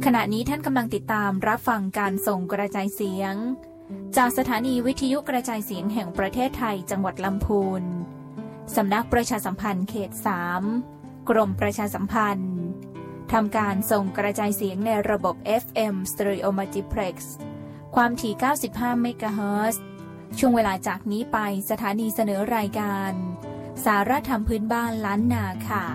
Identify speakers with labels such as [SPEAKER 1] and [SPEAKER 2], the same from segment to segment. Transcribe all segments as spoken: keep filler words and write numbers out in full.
[SPEAKER 1] ขณะนี้ท่านกำลังติดตามรับฟังการส่งกระจายเสียงจากสถานีวิทยุกระจายเสียงแห่งประเทศไทยจังหวัดลำพูนสำนักประชาสัมพันธ์เขตสามกรมประชาสัมพันธ์ทำการส่งกระจายเสียงในระบบ เอฟ เอ็ม Stereo Multiplex ความถี่เก้าสิบห้าเมกะเฮิรตซ์ช่วงเวลาจากนี้ไปสถานีเสนอรายการสาระธรรมพื้นบ้านล้านนาค่ะ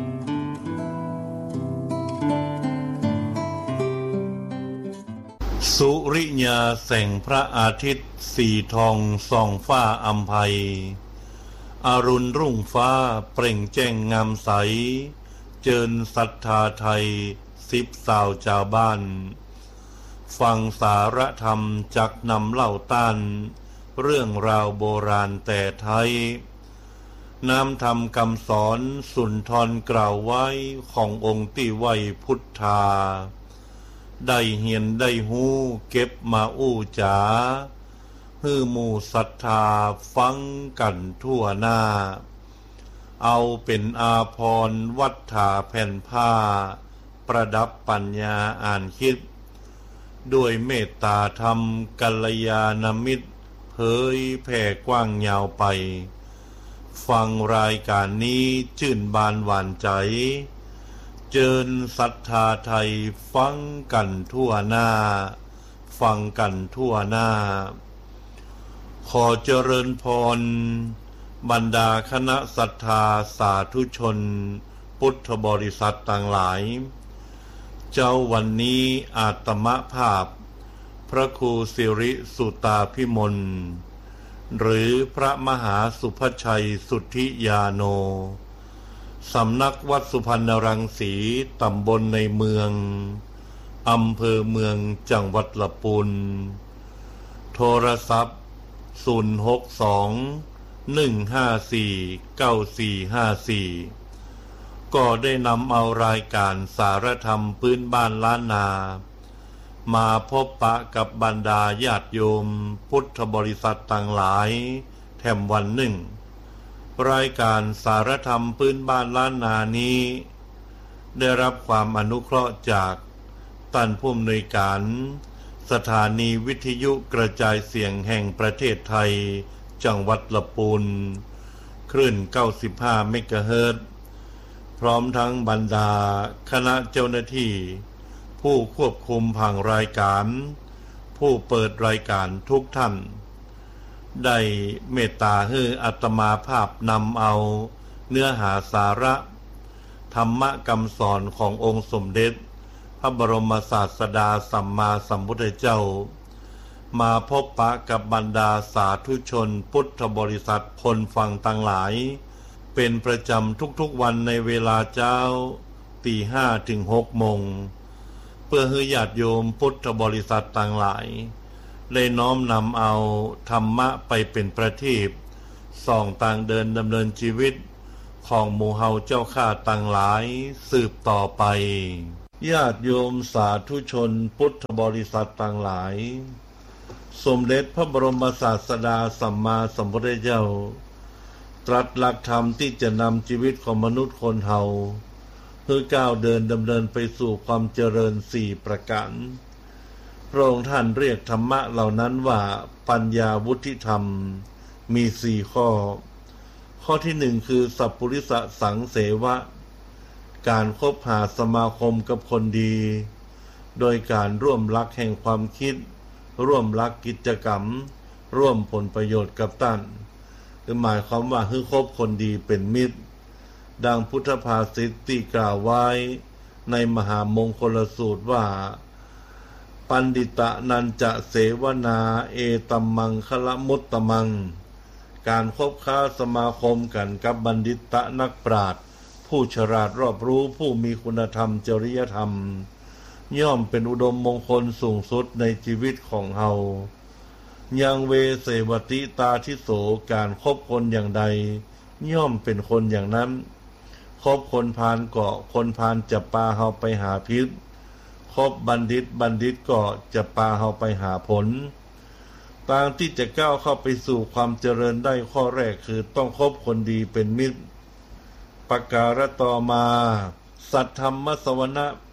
[SPEAKER 2] สุริยาแสงพระอาทิตย์สีทองส่องฟ้าอำไพอรุณรุ่งฟ้าเปล่งแจ้งงามใสเจิญศรัทธาไทยสิบสาวชาวบ้านฟังสารธรรมจักนำเล่าต้านเรื่องราวโบราณแต่ไทยน้ำธรรมคำสอนสุนทรกล่าวไว้ขององค์ที่ไว้พุทธาได้เหียนได้หูเก็บมาอู้จ๋าฮือหมู่ศรัทธาฟังกันทั่วหน้าเอาเป็นอาภรณ์วัฏฐาแผ่นผ้าประดับปัญญาอ่านคิดด้วยเมตตาธรรมกัลยาณมิตรเผยแผ่กว้างยาวไปฟังรายการนี้ชื่นบานหวานใจเจิญศรัทธาไทยฟังกันทั่วหน้าฟังกันทั่วหน้าขอเจริญพรบรรดาคณะศรัทธาสาธุชนพุทธบริษัทต่างหลายเจ้าวันนี้อาตมภาพพระครูสิริสุตาภิมลหรือพระมหาสุภชัยสุทธิยาโนสำนักวัดสุพรรณรังสีตำบลในเมืองอำเภอเมืองจังหวัดลำพูนโทรศัพท์ศูนย์ หก สอง หนึ่ง ห้า สี่ เก้า สี่ ห้า สี่ก็ได้นำเอารายการสารธรรมพื้นบ้านล้านนามาพบปะกับบรรดาญาติโยมพุทธบริษัทต่างหลายแถมวันหนึ่งรายการสารธรรมพื้นบ้านล้านนานี้ได้รับความอนุเคราะห์จากท่านผู้อำนวยการสถานีวิทยุกระจายเสียงแห่งประเทศไทยจังหวัดลำพูนคลื่นเก้าสิบห้าเมกะเฮิรตซ์พร้อมทั้งบรรดาคณะเจ้าหน้าที่ผู้ควบคุมผังรายการผู้เปิดรายการทุกท่านได้เมตตาให้อาตมาภาพนำเอาเนื้อหาสาระธรรมคำสอนขององค์สมเด็จพระบรมศาสดาสัมมาสัมพุทธเจ้ามาพบปะกับบรรดาสาธุชนพุทธบริษัทคนฟังต่างหลายเป็นประจำทุกๆวันในเวลาเช้าตีห้าถึงหกโมงเพื่อให้ญาติโยมพุทธบริษัทต่างหลายเลยน้อมนำเอาธรรมะไปเป็นประทีปส่องต่างเดินดำเนินชีวิตของหมู่เฮาเจ้าข้าต่างหลายสืบต่อไปญาติโยมสาธุชนพุทธบริษัทต่างหลายสมเด็จพระบรมศาสดาสัมมาสัมพุทธเจ้าตรัสหลักธรรมที่จะนำชีวิตของมนุษย์คนเฮาเพื่อก้าวเดินดำเนินไปสู่ความเจริญสี่ประการพระองค์ท่านเรียกธรรมะเหล่านั้นว่าปัญญาวุฒิธรรมมีสี่ข้อข้อที่หนึ่งคือสัพพุริสสังเสวะการคบหาสมาคมกับคนดีโดยการร่วมรักแห่งความคิดร่วมรักกิจกรรมร่วมผลประโยชน์กับท่านคือหมายความว่าให้คบคนดีเป็นมิตรดังพุทธภาษิตที่กล่าวไว้ในมหามงคลสูตรว่าปันดิตะนันจะเสวนาเอตัมมังคละมุตตมังการคบค้าสมาคมกันกับบัณฑิตะนักปราชญ์ผู้ฉลาดรอบรู้ผู้มีคุณธรรมจริยธรรมย่อมเป็นอุดมมงคลสูงสุดในชีวิตของเฮายังเวเสวติตาทิโสการคบคนอย่างใดย่อมเป็นคนอย่างนั้นคบคนพาลเกาะคนพาลจะพาเฮาไปหาพิษคบบัณฑิตบัณฑิตก็จะพาเฮาไปหาผลทางที่จะก้าวเข้าไปสู่ความเจริญได้ข้อแรกคือต้องคบคนดีเป็นมิตรประการต่อมาสัทธรรมสวนะ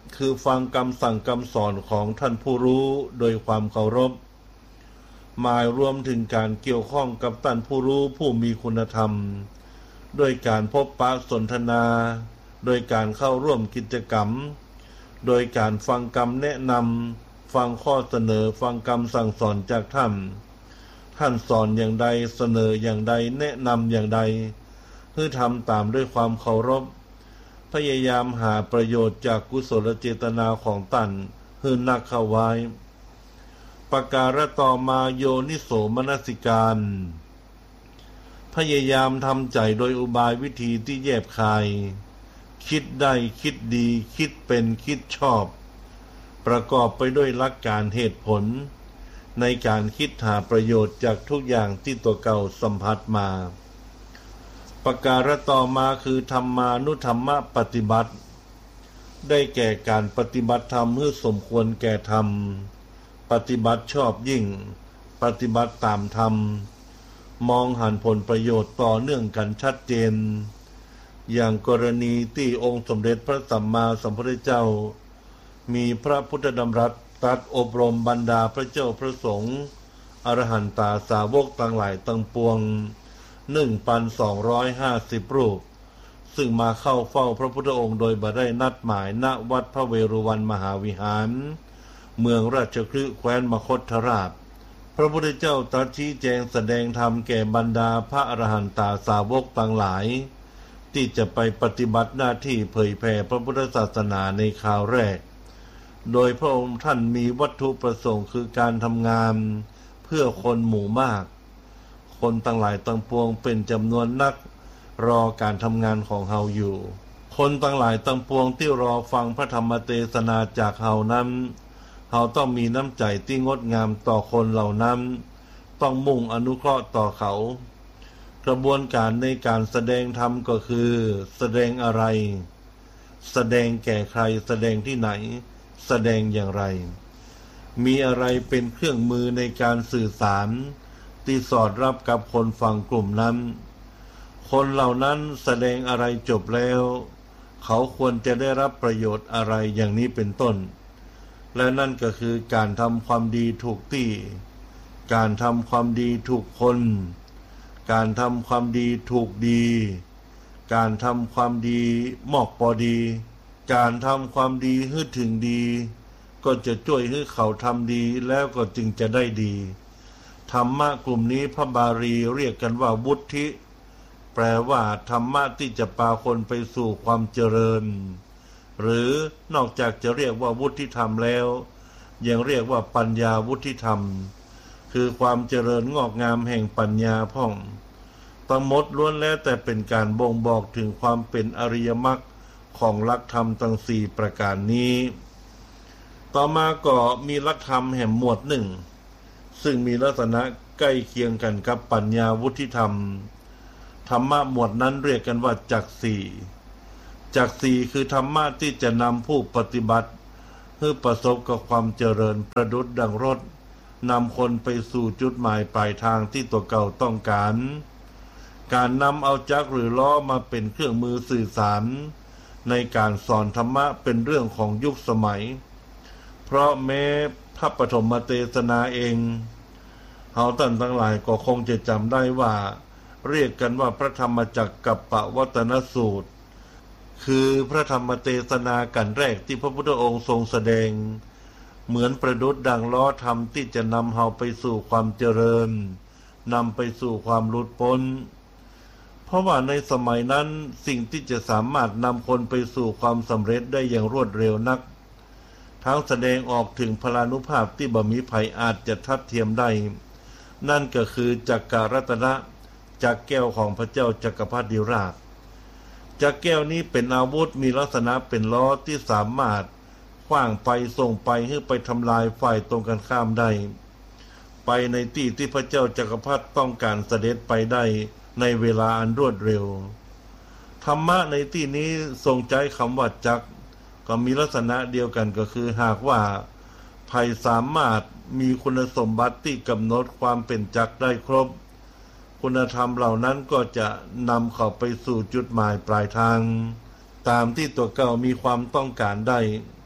[SPEAKER 2] คือฟังคำสั่งคำสอนของท่านผู้รู้โดยความเคารพหมายรวมถึงการเกี่ยวข้องกับท่านผู้รู้ผู้มีคุณธรรมโดยการพบปะสนทนาโดยการเข้าร่วมกิจกรรมโดยการฟังคำแนะนำฟังข้อเสนอฟังคำสั่งสอนจากท่านท่านสอนอย่างใดเสนออย่างใดแนะนำอย่างใดเพื่อทำตามด้วยความเคารพพยายามหาประโยชน์จากกุศลเจตนาของท่านเพื่อนักเข้าไว้ประการต่อมาโยนิโสมนสิการพยายามทำใจโดยอุบายวิธีที่แยบคายคิดได้คิดดีคิดเป็นคิดชอบประกอบไปด้วยหลักการเหตุผลในการคิดหาประโยชน์จากทุกอย่างที่ตัวเก่าสัมผัสมาประการต่อมาคือธรรมานุธรรมปฏิบัติได้แก่การปฏิบัติธรรมเพื่อสมควรแก่ธรรมปฏิบัติชอบยิ่งปฏิบัติตามธรรมมองหันผลประโยชน์ต่อเนื่องกันชัดเจนอย่างกรณีที่องค์สมเด็จพระสัมมาสัมพุทธเจ้ามีพระพุทธดำรัสตรัสอบรมบรรดาพระเจ้าพระสงฆ์อรหันตาสาวกทั้งหลายทั้งปวง หนึ่งพันสองร้อยห้าสิบ รูปซึ่งมาเข้าเฝ้าพระพุทธองค์โดยบ่ได้นัดหมายณวัดพระเวรุวันมหาวิหารเมืองราชคฤห์แคว้นมคธราชพระพุทธเจ้าตรัสชี้แจงแสดงธรรมแก่บรรดาพระอรหันตาสาวกทั้งหลายที่จะไปปฏิบัติหน้าที่เผยแผ่พระพุทธศาสนาในคราวแรกโดยพระองค์ท่านมีวัตถุประสงค์คือการทำงานเพื่อคนหมู่มากคนทั้งหลายทั้งปวงเป็นจำนวนนักรอการทำงานของเฮาอยู่คนทั้งหลายทั้งปวงที่รอฟังพระธรรมเทศนาจากเฮานั้นเฮาต้องมีน้ำใจที่งดงามต่อคนเหล่านั้นต้องมุ่งอนุเคราะห์ต่อเขากระบวนการในการแสดงธรรมก็คือแสดงอะไรแสดงแก่ใครแสดงที่ไหนแสดงอย่างไรมีอะไรเป็นเครื่องมือในการสื่อสารที่สอดรับกับคนฟังกลุ่มนั้นคนเหล่านั้นแสดงอะไรจบแล้วเขาควรจะได้รับประโยชน์อะไรอย่างนี้เป็นต้นและนั่นก็คือการทำความดีถูกที่การทำความดีถูกคนการทำความดีถูกดีการทำความดีเหมาะพอดีการทำความดีให้ถึงดีก็จะช่วยให้เขาทำดีแล้วก็จึงจะได้ดีธรรมะกลุ่มนี้พระบาลีเรียกกันว่าวุฒิแปลว่าธรรมะที่จะพาคนไปสู่ความเจริญหรือนอกจากจะเรียกว่าวุฒิธรรมแล้วยังเรียกว่าปัญญาวุฒิธรรมคือความเจริญงอกงามแห่งปัญญาพ่องทั้งหมดล้วนแล้วแต่เป็นการบ่งบอกถึงความเป็นอริยมรรคของหลักธรรมทั้งสี่ประการนี้ต่อมาก็มีหลักธรรมแห่งหมวดหนึ่งซึ่งมีลักษณะใกล้เคียงกันกับปัญญาวุฒิธรรมธรรมะหมวดนั้นเรียกกันว่าจักสี่จักสี่คือธรรมะที่จะนำผู้ปฏิบัติให้ประสบกับความเจริญประดุจดังรถนำคนไปสู่จุดหมายปลายทางที่ตัวเก่าต้องการการนำเอาจักรหรือล้อมาเป็นเครื่องมือสื่อสารในการสอนธรรมะเป็นเรื่องของยุคสมัยเพราะแม้พระปฐมเทศนาเองเฮาท่านทั้งหลายก็คงจะจำได้ว่าเรียกกันว่าพระธรรมจักรกัปปวัตนสูตรคือพระธรรมเทศนากันแรกที่พระพุทธองค์ทรงแสดงเหมือนประดุจดังล้อธรรมที่จะนำเฮาไปสู่ความเจริญนำไปสู่ความหลุดพ้นเพราะว่าในสมัยนั้นสิ่งที่จะสามารถนำคนไปสู่ความสำเร็จได้อย่างรวดเร็วนักทั้งแสดงออกถึงพลานุภาพที่บ่มีภัยอาจจะทัดเทียมได้นั่นก็คือจักรรัตนะจักรแก้วของพระเจ้าจักรพรรดิราชจักรแก้วนี้เป็นอาวุธมีลักษณะเป็นล้อที่สามารถขว้างไปส่งไปให้ไปทำลายฝ่ายตรงกันข้ามได้ไปในที่ที่พระเจ้าจักรพรรดิต้องการเสด็จไปได้ในเวลาอันรวดเร็วธรรมะในที่นี้ทรงใช้คำว่าจักรก็มีลักษณะเดียวกันก็คือหากว่าภัยสามารถมีคุณสมบัติที่กำหนดความเป็นจักรได้ครบคุณธรรมเหล่านั้นก็จะนำเขาไปสู่จุดหมายปลายทางตามที่ตัวเก่ามีความต้องการได้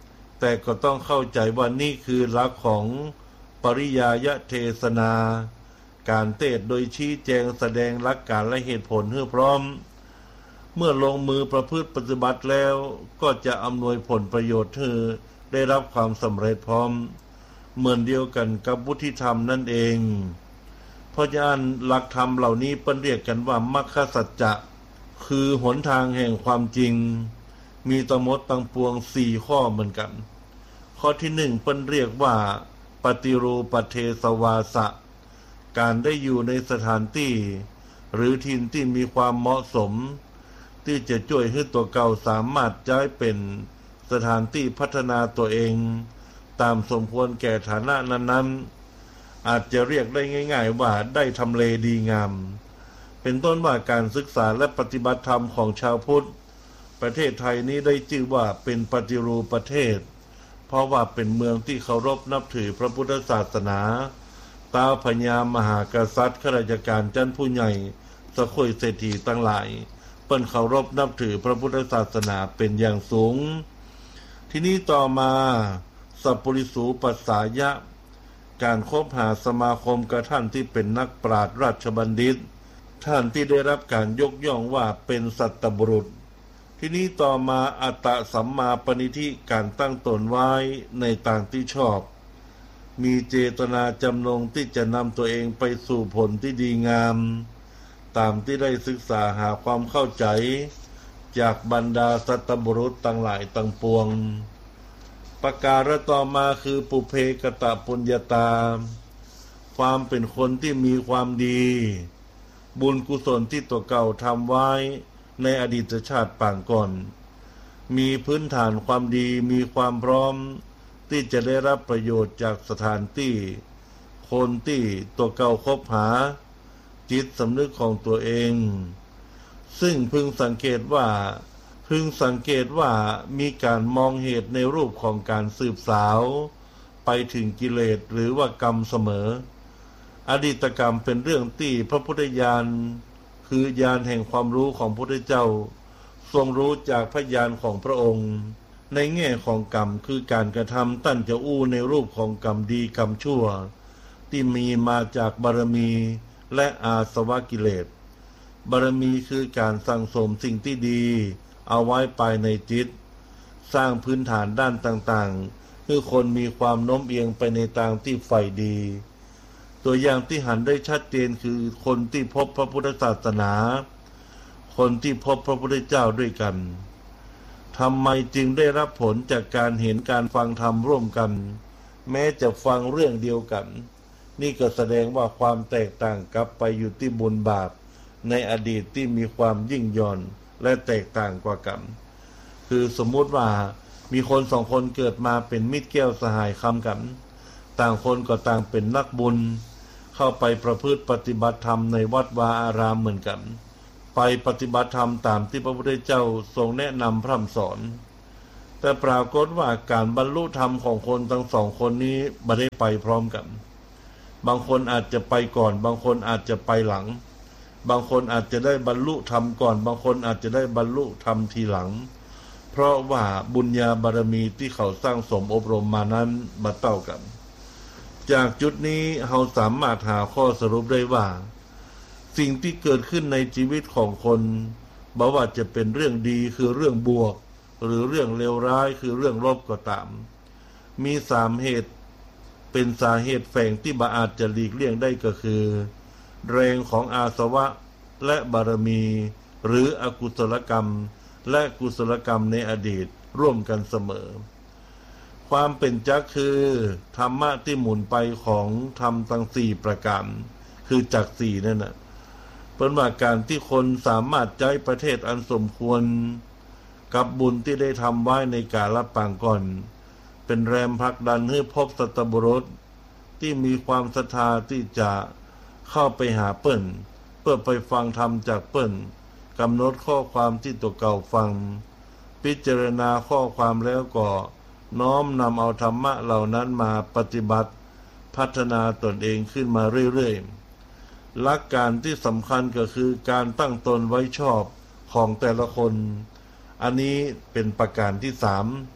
[SPEAKER 2] แต่ก็ต้องเข้าใจว่านี่คือหลักของปริยายเทศนาการเทศน์โดยชี้แจงแสดงหลักการและเหตุผลให้พร้อมเมื่อลงมือประพฤติปฏิบัติแล้วก็จะอำนวยผลประโยชน์ให้ได้รับความสำเร็จพร้อมเหมือนเดียวกันกับวุฒิธรรมนั่นเองเพราะฉะนั้นหลักธรรมเหล่านี้เปิ้นเรียกกันว่ามรรคสัจจะคือหนทางแห่งความจริงมีทั้งหมดตั้งปวงสี่ข้อเหมือนกันข้อที่หนึ่งเปิ้นเรียกว่าปฏิรูปเทศวาสะการได้อยู่ในสถานที่หรือถิ่นที่มีความเหมาะสมที่จะช่วยให้ตัวเก่าสามารถย้ายเป็นสถานที่พัฒนาตัวเองตามสมควรแก่ฐานะนั้นๆอาจจะเรียกได้ง่ายๆว่าได้ทำเลดีงามเป็นต้นว่าการศึกษาและปฏิบัติธรรมของชาวพุทธประเทศไทยนี้ได้ชื่อว่าเป็นปฏิรูปประเทศเพราะว่าเป็นเมืองที่เคารพนับถือพระพุทธศาสนาตาพญามหากษัตริย์ข้าราชการชั้นผู้ใหญ่สะคุยเศรษฐีทั้งหลายเปิ้นเคารพนับถือพระพุทธศาสนาเป็นอย่างสูงที่นี้ต่อมาสัพปริสูปัสสายะการคบหาสมาคมกับท่านที่เป็นนักปราชญ์ราชบัณฑิตท่านที่ได้รับการยกย่องว่าเป็นสัตบุรุษที่นี้ต่อมาอัตตสัมมาปณิธิการตั้งตนไว้ในทางที่ชอบมีเจตนาจำนงที่จะนำตัวเองไปสู่ผลที่ดีงามตามที่ได้ศึกษาหาความเข้าใจจากบรรดาสัตบุรุษทั้งหลายทั้งปวงประการต่อมาคือปุเพกตปุญญาตาความเป็นคนที่มีความดีบุญกุศลที่ตัวเก่าทำไว้ในอดีตชาติปางก่อนมีพื้นฐานความดีมีความพร้อมที่จะได้รับประโยชน์จากสถานที่คนที่ตัวเก่าคบหาจิตสำนึกของตัวเองซึ่งพึงสังเกตว่าพึงสังเกตว่ามีการมองเหตุในรูปของการสืบสาวไปถึงกิเลสหรือว่ากรรมเสมออดีตกรรมเป็นเรื่องที่พระพุทธญาณคือญาณแห่งความรู้ของพระพุทธเจ้าทรงรู้จากพระญาณของพระองค์ในแง่ของกรรมคือการกระทำตั้นจะอู้ในรูปของกรรมดีกรรมชั่วที่มีมาจากบารมีและอาสวะกิเลสบารมีคือการสั่งสมสิ่งที่ดีเอาไว้ภายในจิตสร้างพื้นฐานด้านต่างๆคือคนมีความโน้มเอียงไปในทางที่ใฝ่ดีตัวอย่างที่หันได้ชัดเจนคือคนที่พบพระพุทธศาสนาคนที่พบพระพุทธเจ้าด้วยกันทำไมจึงได้รับผลจากการเห็นการฟังธรรมร่วมกันแม้จะฟังเรื่องเดียวกันนี่ก็แสดงว่าความแตกต่างกลับไปอยู่ที่บุญบาปในอดีตที่มีความยิ่งย่อนและแตกต่างกว่ากันคือสมมุติว่ามีคนสองคนเกิดมาเป็นมิตรแก้วสหายคำกันต่างคนก็ต่างเป็นนักบุญเข้าไปประพฤติปฏิบัติธรรมในวัดวาอารามเหมือนกันไปปฏิบัติธรรมตามที่พระพุทธเจ้าทรงแนะนำพร่ำสอนแต่ปรากฏว่าการบรรลุธรรมของคนทั้งสองคนนี้ไม่ได้ไปพร้อมกันบางคนอาจจะไปก่อนบางคนอาจจะไปหลังบางคนอาจจะได้บรรลุธรรมก่อนบางคนอาจจะได้บรรลุธรรมทีหลังเพราะว่าบุญญาบารมีที่เขาสร้างสมอบรมมานั้นมาเท่ากันจากจุดนี้เราสามารถหาข้อสรุปได้ว่าสิ่งที่เกิดขึ้นในชีวิตของคนบ่ว่าจะเป็นเรื่องดีคือเรื่องบวกหรือเรื่องเลวร้ายคือเรื่องลบก็ตามมีสามเหตุเป็นสาเหตุแฝงที่บ่อาจจะหลีกเลี่ยงได้ก็คือแรงของอาสวะและบารมีหรืออกุศลกรรมและกุศลกรรมในอดีตร่วมกันเสมอความเป็นจักรคือธรรมะที่หมุนไปของธรรมทั้งสี่ประการคือจักรสี่นั่นน่ะเป็นว่าการที่คนสามารถใช้ประเทศอันสมควรกับบุญที่ได้ทำไว้ในกาลปางก่อนเป็นแรงผลักดันให้พบสัตบุรุษที่มีความศรัทธาที่จะเข้าไปหาเปิ้นเพื่อไปฟังธรรมจากเปิ้นกำหนดข้อความที่ตัวเก่าฟังพิจารณาข้อความแล้วก็น้อมนำเอาธรรมะเหล่านั้นมาปฏิบัติพัฒนาตนเองขึ้นมาเรื่อยๆหลักการที่สำคัญก็คือการตั้งตนไว้ชอบของแต่ละคนอันนี้เป็นประการที่สาม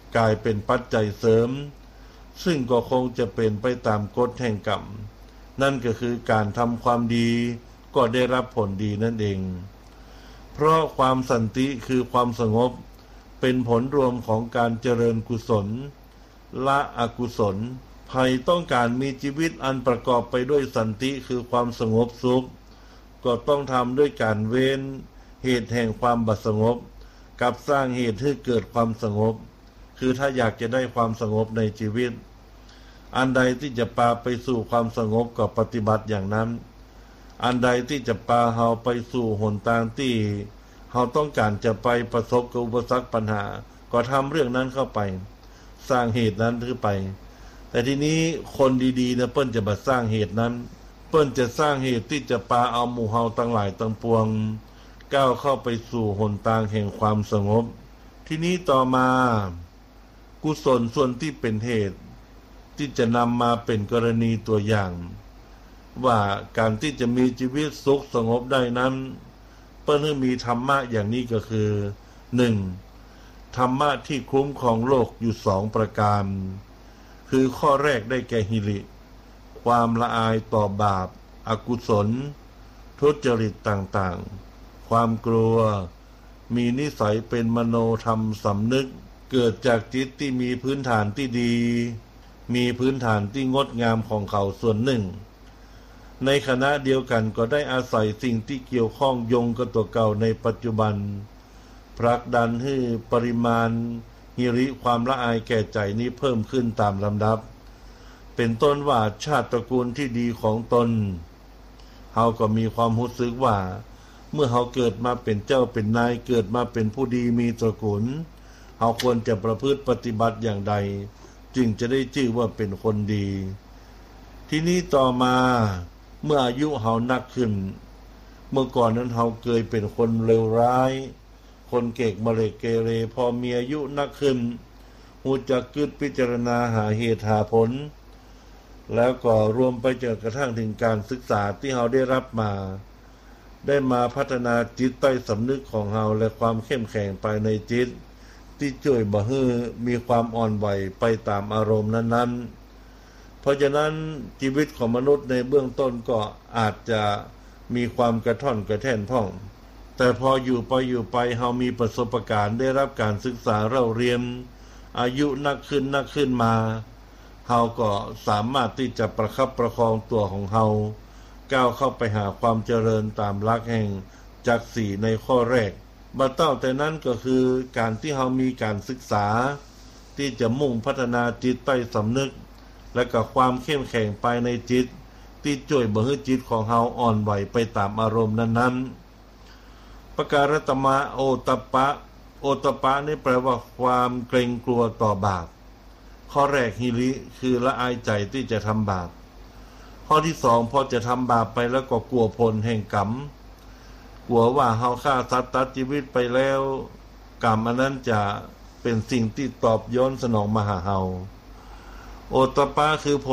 [SPEAKER 2] กลายเป็นปัจจัยเสริมซึ่งก็คงจะเป็นไปตามกฎแห่งกรรมนั่นก็คือการทำความดีก็ได้รับผลดีนั่นเองเพราะความสันติคือความสงบเป็นผลรวมของการเจริญกุศลละอกุศลภัยต้องการมีชีวิตอันประกอบไปด้วยสันติคือความสงบสุขก็ต้องทำด้วยการเว้นเหตุแห่งความบัดสงบกับสร้างเหตุให้เกิดความสงบคือถ้าอยากจะได้ความสงบในชีวิตอันใดที่จะพาไปสู่ความสงบก็ปฏิบัติอย่างนั้นอันใดที่จะพาเฮาไปสู่หนทางที่เฮาต้องการจะไปประสบกับอุปสรรคปัญหาก็ทำเรื่องนั้นเข้าไปสร้างเหตุนั้นขึ้นไปแต่ทีนี้คนดีๆนะเปิ้นจะมาสร้างเหตุนั้นเปิ้นจะสร้างเหตุที่จะพาเอาหมู่เฮาทั้งหลายทั้งปวงก้าวเข้าไปสู่หนทางแห่งความสงบทีนี้ต่อมากุศลส่วนที่เป็นเหตุที่จะนำมาเป็นกรณีตัวอย่างว่าการที่จะมีชีวิตสุขสงบได้นั้นเปิ้นให้มีธรรมะอย่างนี้ก็คือหนึ่งธรรมะที่คุ้มครองโลกอยู่สองประการคือข้อแรกได้แก่หิริความละอายต่อบาปอกุศลทุจริตต่างๆความกลัวมีนิสัยเป็นมโนธรรมสำนึกเกิดจากจิตที่มีพื้นฐานที่ดีมีพื้นฐานที่งดงามของเขาส่วนหนึ่งในขณะเดียวกันก็ได้อาศัยสิ่งที่เกี่ยวข้องโยงกับตัวเก่าในปัจจุบันผลักดันให้ปริมาณหิริความละอายแก่ใจนี้เพิ่มขึ้นตามลำดับเป็นต้นว่าชาติตระกูลที่ดีของตนเฮาก็มีความรู้สึกว่าเมื่อเฮาเกิดมาเป็นเจ้าเป็นนายเกิดมาเป็นผู้ดีมีตระกูลเฮาควรจะประพฤติปฏิบัติอย่างใดจึงจะได้ชื่อว่าเป็นคนดีทีนี้ต่อมาเมื่ออายุเฮานักขึ้นเมื่อก่อนนั้นเฮาเคยเป็นคนเลวร้ายคนเกกมะเร็กเกเรพอมีอายุนักขึ้นหูจักกึศพิจารณาหาเหตุหาผลแล้วก็รวมไปจนกระทั่งถึงการศึกษาที่เฮาได้รับมาได้มาพัฒนาจิตใต้สำนึกของเฮาและความเข้มแข็งภายในจิตที่ช่วยบ่ให้มีความอ่อนไหวไปตามอารมณ์นั้นๆเพราะฉะนั้นชีวิตของมนุษย์ในเบื้องต้นก็อาจจะมีความกระท่อนกระแท่นพ่องแต่พออยู่ไปอยู่ไปเฮามีประสบการณ์ได้รับการศึกษาเล่าเรียนอายุนักขึ้นนักขึ้นมาเฮาก็สามารถที่จะประคับประคองตัวของเฮาก้าวเข้าไปหาความเจริญตามหลักแห่งจักสี่ในข้อแรกบัดเต้าแต่นั้นก็คือการที่เฮามีการศึกษาที่จะมุ่งพัฒนาจิตใต้สำนึกและก็ความเข้มแข็งภายในจิตที่ช่วยบ่ให้จิตของเฮาอ่อนไหวไปตามอารมณ์นั้นๆปการตมะโอตปะโอตปะนี่แปลว่าความเกรงกลัวต่อบาปข้อแรกหิริคือละอายใจที่จะทำบาปข้อที่สองพอจะทำบาปไปแล้วก็กลัวผลแห่งกรรมกลัวว่าเฮาฆ่าสัตว์ตัดชีวิตไปแล้วกรรมอันนั้นจะเป็นสิ่งที่ตอบย้อนสนองมาหาเฮาโอตปะคือ